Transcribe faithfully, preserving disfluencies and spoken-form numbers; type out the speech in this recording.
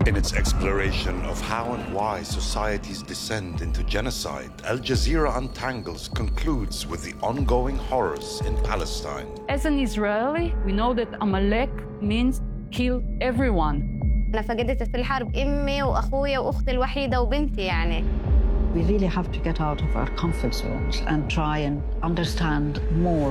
In its exploration of how and why societies descend into genocide, Al Jazeera Untangles concludes with the ongoing horrors in Palestine. As an Israeli, we know that Amalek means kill everyone. أنا فقدت في الحرب أمي وأخويا وأختي الوحيدة وبنتي يعني. We really have to get out of our comfort zones and try and understand more.